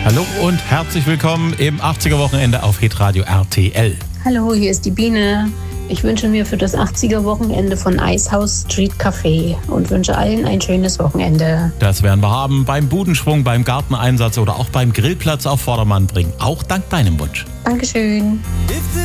Hallo und herzlich willkommen im 80er-Wochenende auf Hitradio RTL. Hallo, hier ist die Biene. Ich wünsche mir für das 80er-Wochenende von Eishaus Street Café und wünsche allen ein schönes Wochenende. Das werden wir haben beim Budenschwung, beim Garteneinsatz oder auch beim Grillplatz auf Vordermann bringen. Auch dank deinem Wunsch. Dankeschön.